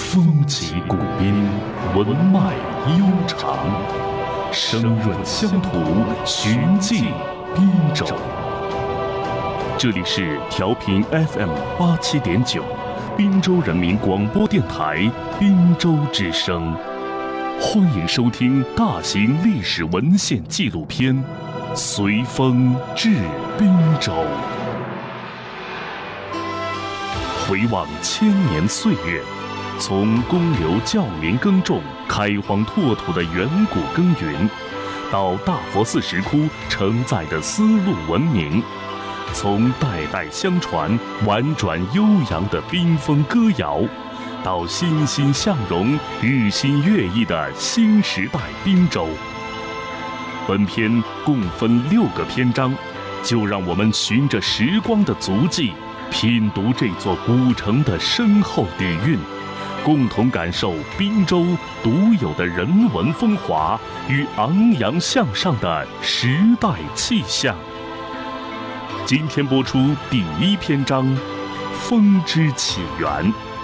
风起古滨，文脉悠长，声润乡土，寻迹滨州。这里是调频 FM87.9，滨州人民广播电台滨州之声。欢迎收听大型历史文献纪录片《随风至滨州》，回望千年岁月，从公牛教民耕种、开荒拓土的远古耕耘，到大佛寺石窟承载的丝路文明，从代代相传、婉转悠扬的滨风歌谣，到欣欣向荣、日新月异的新时代滨州。本片共分6个篇章，就让我们循着时光的足迹，品读这座古城的深厚底蕴，共同感受滨州独有的人文风华与昂扬向上的时代气象。今天播出第1篇章《风之起源》。